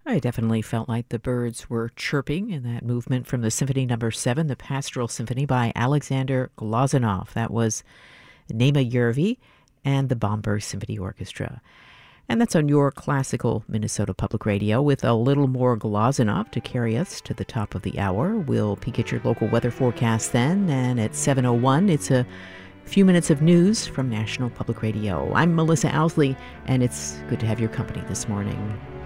I definitely felt like the birds were chirping in that movement from the Symphony Number 7, the Pastoral Symphony by Alexander Glazunov. That was Nema Yervi and the Bomberg Symphony Orchestra. And that's on your classical Minnesota Public Radio with a little more Glazunov to carry us to the top of the hour. We'll peek at your local weather forecast then, and at 7:01, it's a few minutes of news from National Public Radio. I'm Melissa Owsley, and it's good to have your company this morning.